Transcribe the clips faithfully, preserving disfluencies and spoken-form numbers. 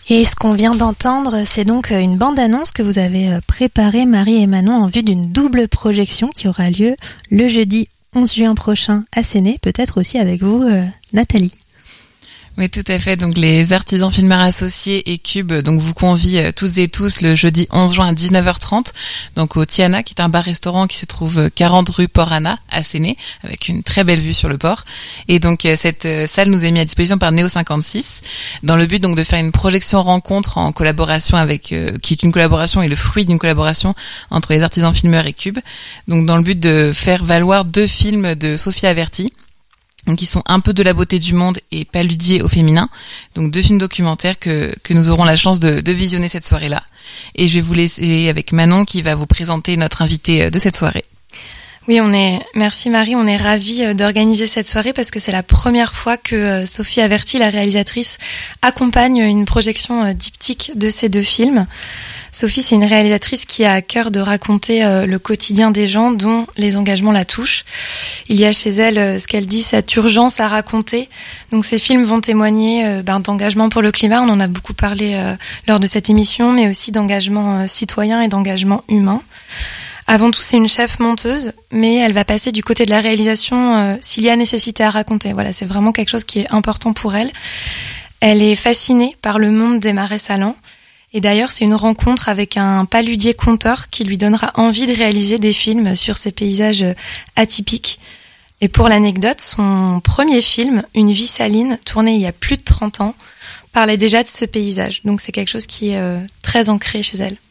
Et ce qu'on vient d'entendre, c'est donc une bande-annonce que vous avez préparée, Marie et Manon, en vue d'une double projection qui aura lieu le jeudi onze juin prochain à Séné, peut-être aussi avec vous, euh, Nathalie. Oui, tout à fait. Donc, les artisans filmeurs associés et Cube, donc, vous convient tous et tous le jeudi onze juin à dix-neuf heures trente, donc, au Tiana, qui est un bar-restaurant qui se trouve quarante rue Port-Anna, à Séné, avec une très belle vue sur le port. Et donc, cette salle nous est mise à disposition par Néo cinquante-six, dans le but, donc, de faire une projection rencontre en collaboration avec, euh, qui est une collaboration et le fruit d'une collaboration entre les artisans filmeurs et Cube. Donc, dans le but de faire valoir deux films de Sophie Averty, donc qui sont un peu de la beauté du monde et Paludier au féminin, donc deux films documentaires que que nous aurons la chance de, de visionner cette soirée-là. Et je vais vous laisser avec Manon qui va vous présenter notre invité de cette soirée. Oui, on est, merci Marie, on est ravis d'organiser cette soirée parce que c'est la première fois que Sophie Averty, la réalisatrice, accompagne une projection diptyque de ces deux films. Sophie, c'est une réalisatrice qui a à cœur de raconter le quotidien des gens dont les engagements la touchent. Il y a chez elle, ce qu'elle dit, cette urgence à raconter. Donc ces films vont témoigner ben, d'engagement pour le climat, on en a beaucoup parlé euh, lors de cette émission, mais aussi d'engagement euh, citoyen et d'engagement humain. Avant tout, c'est une chef monteuse, mais elle va passer du côté de la réalisation euh, s'il y a nécessité à raconter. Voilà, c'est vraiment quelque chose qui est important pour elle. Elle est fascinée par le monde des marais salants. Et d'ailleurs, c'est une rencontre avec un paludier conteur qui lui donnera envie de réaliser des films sur ces paysages atypiques. Et pour l'anecdote, son premier film, Une vie saline, tourné il y a plus de trente ans, parlait déjà de ce paysage. Donc c'est quelque chose qui est euh, très ancré chez elle.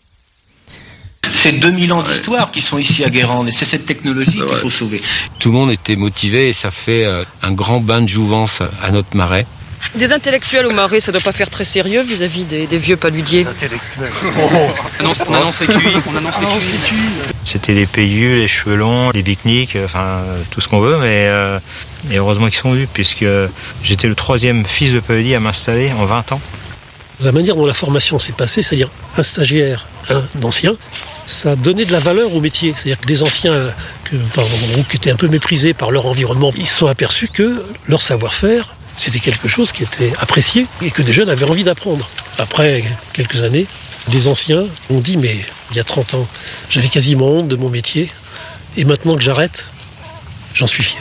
C'est deux mille ans d'histoire qui sont ici à Guérande et c'est cette technologie qu'il faut sauver. Tout le monde était motivé et ça fait un grand bain de jouvence à notre marais. Des intellectuels au marais, ça doit pas faire très sérieux vis-à-vis des, des vieux paludiers. Des intellectuels. Oh. On annonce, on annonce les Q I. On annonce les Q I. C'était des payus, les cheveux longs, des pique-niques, enfin tout ce qu'on veut, mais euh, et heureusement qu'ils sont vus, puisque j'étais le troisième fils de paludier à m'installer en vingt ans. La manière dont la formation s'est passée, c'est-à-dire un stagiaire, un ancien, ça a donné de la valeur au métier. C'est-à-dire que des anciens que, enfin, qui étaient un peu méprisés par leur environnement, ils se sont aperçus que leur savoir-faire, c'était quelque chose qui était apprécié et que des jeunes avaient envie d'apprendre. Après quelques années, des anciens ont dit « mais il y a trente ans, j'avais quasiment honte de mon métier et maintenant que j'arrête, j'en suis fier ».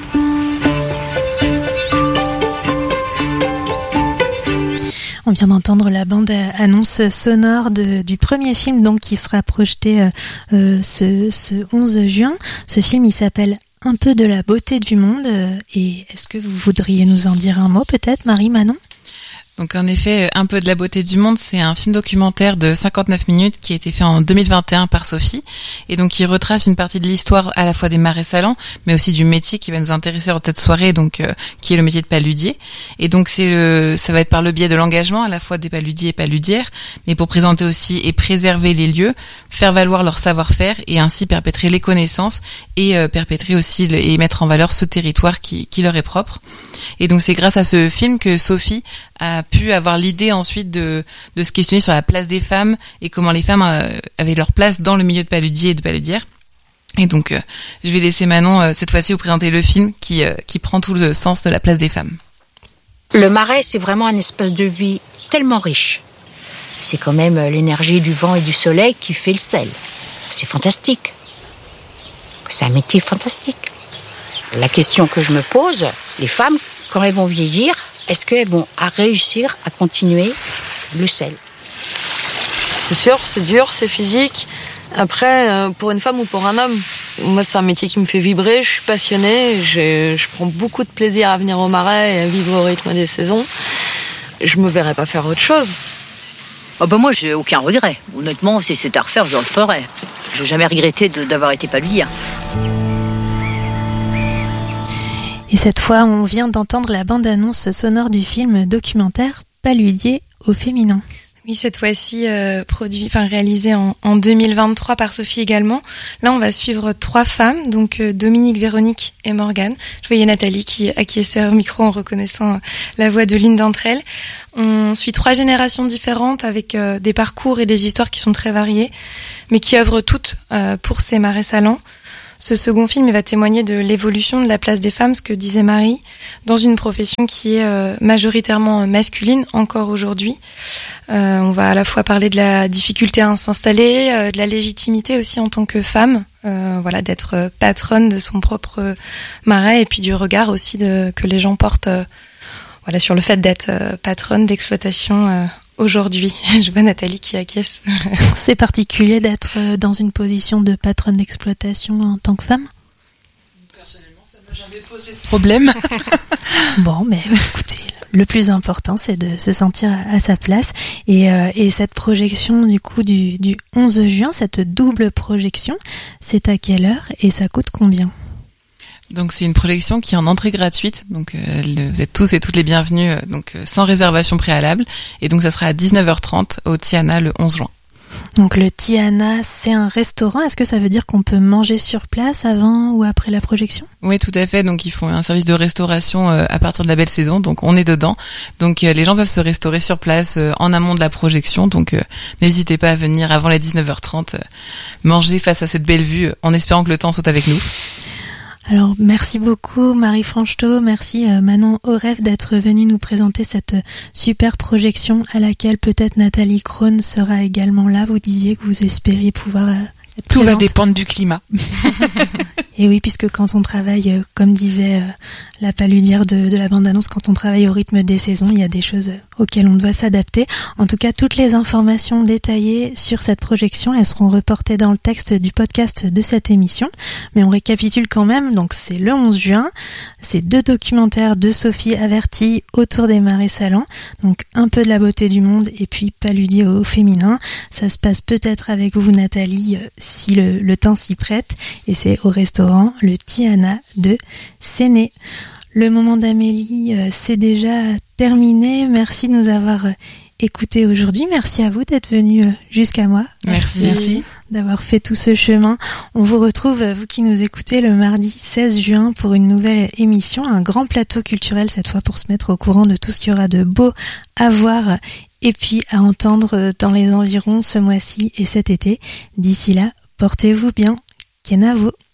On vient d'entendre la bande-annonce sonore de, du premier film donc qui sera projeté euh, ce, ce onze juin. Ce film, il s'appelle Un peu de la beauté du monde. Et est-ce que vous voudriez nous en dire un mot peut-être, Marie, Manon ? Donc en effet, Un peu de la beauté du monde, c'est un film documentaire de cinquante-neuf minutes qui a été fait en deux mille vingt et un par Sophie et donc qui retrace une partie de l'histoire à la fois des marais salants mais aussi du métier qui va nous intéresser dans cette soirée, donc euh, qui est le métier de paludier. Et donc c'est le, ça va être par le biais de l'engagement à la fois des paludiers et paludières, mais pour présenter aussi et préserver les lieux, faire valoir leur savoir-faire et ainsi perpétrer les connaissances et euh, perpétrer aussi le, et mettre en valeur ce territoire qui, qui leur est propre. Et donc c'est grâce à ce film que Sophie a pu avoir l'idée ensuite de, de se questionner sur la place des femmes et comment les femmes euh, avaient leur place dans le milieu de paludier et de paludière. Et donc, euh, je vais laisser Manon, euh, cette fois-ci, vous présenter le film qui, euh, qui prend tout le sens de la place des femmes. Le marais, c'est vraiment un espace de vie tellement riche. C'est quand même l'énergie du vent et du soleil qui fait le sel. C'est fantastique. C'est un métier fantastique. La question que je me pose, les femmes, quand elles vont vieillir, est-ce qu'elles vont réussir à continuer le sel ? C'est sûr, c'est dur, c'est physique. Après, pour une femme ou pour un homme, moi c'est un métier qui me fait vibrer, je suis passionnée, je, je prends beaucoup de plaisir à venir au marais et à vivre au rythme des saisons. Je me verrais pas faire autre chose. Oh bah moi j'ai aucun regret. Honnêtement, si c'était à refaire, je le ferais. Je n'ai jamais regretté de, d'avoir été paludière. Et cette fois, on vient d'entendre la bande-annonce sonore du film documentaire Paludier au féminin. Oui, cette fois-ci euh, produit, enfin réalisé en, en deux mille vingt-trois par Sophie également. Là, on va suivre trois femmes, donc euh, Dominique, Véronique et Morgane. Je voyais Nathalie qui acquiesçait au micro en reconnaissant euh, la voix de l'une d'entre elles. On suit trois générations différentes avec euh, des parcours et des histoires qui sont très variées, mais qui œuvrent toutes euh, pour ces marais salants. Ce second film il va témoigner de l'évolution de la place des femmes, ce que disait Marie, dans une profession qui est euh, majoritairement masculine encore aujourd'hui. Euh, on va à la fois parler de la difficulté à s'installer, euh, de la légitimité aussi en tant que femme, euh, voilà, d'être patronne de son propre marais, et puis du regard aussi de, que les gens portent euh, voilà, sur le fait d'être euh, patronne d'exploitation euh, aujourd'hui. Je vois Nathalie qui acquiesce. C'est particulier d'être dans une position de patronne d'exploitation en tant que femme ? Personnellement, ça m'a jamais posé de problème. Bon, mais écoutez, le plus important, c'est de se sentir à, à sa place. Et, euh, et cette projection du coup du, du onze juin, cette double projection, c'est à quelle heure et ça coûte combien ? Donc c'est une projection qui est en entrée gratuite, donc euh, le, vous êtes tous et toutes les bienvenus, euh, donc euh, sans réservation préalable, et donc ça sera à dix-neuf heures trente au Tiana le onze juin. Donc le Tiana, c'est un restaurant, est-ce que ça veut dire qu'on peut manger sur place avant ou après la projection ? Oui, tout à fait, donc ils font un service de restauration euh, à partir de la belle saison, donc on est dedans, donc euh, les gens peuvent se restaurer sur place euh, en amont de la projection, donc euh, n'hésitez pas à venir avant les dix-neuf heures trente, euh, manger face à cette belle vue, euh, en espérant que le temps soit avec nous. Alors merci beaucoup Marie Franchetot, merci euh, Manon Oref d'être venue nous présenter cette euh, super projection à laquelle peut-être Nathalie Krohn sera également là. Vous disiez que vous espériez pouvoir euh, être Tout présente. va dépendre du climat. Et oui, puisque quand on travaille, euh, comme disait euh, la paludière de, de la bande-annonce, quand on travaille au rythme des saisons, il y a des choses auxquelles on doit s'adapter. En tout cas, toutes les informations détaillées sur cette projection, elles seront reportées dans le texte du podcast de cette émission. Mais on récapitule quand même, donc c'est le onze juin, c'est deux documentaires de Sophie Averti autour des marais salants, donc un peu de la beauté du monde et puis paludie au féminin. Ça se passe peut-être avec vous Nathalie, euh, si le, le temps s'y prête, et c'est au restaurant le Tiana de Séné. Le moment d'Amélie, euh, c'est déjà terminé. Merci de nous avoir euh, écoutés aujourd'hui. Merci à vous d'être venus euh, jusqu'à moi. Merci. Merci d'avoir fait tout ce chemin. On vous retrouve, euh, vous qui nous écoutez, le mardi seize juin pour une nouvelle émission, un grand plateau culturel cette fois pour se mettre au courant de tout ce qu'il y aura de beau à voir et puis à entendre dans les environs ce mois-ci et cet été. D'ici là, portez-vous bien. Kenavo.